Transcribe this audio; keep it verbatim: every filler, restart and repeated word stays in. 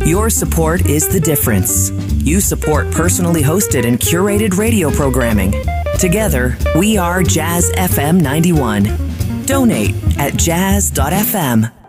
Your support is the difference. You support personally hosted and curated radio programming. Together, we are Jazz F M ninety-one. Donate at jazz dot f m.